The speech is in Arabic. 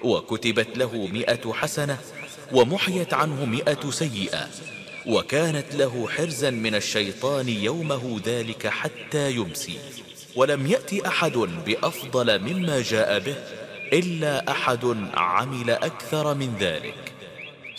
وكتبت له 100 حسنة ومحيت عنه 100 سيئة، وكانت له حرزا من الشيطان يومه ذلك حتى يمسي. ولم يأت أحد بأفضل مما جاء به إلا أحد عمل أكثر من ذلك.